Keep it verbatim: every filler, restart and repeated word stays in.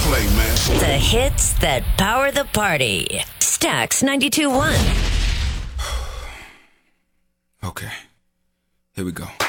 play, man. The hits that power the party. Stax ninety-two point one. Okay. Here we go.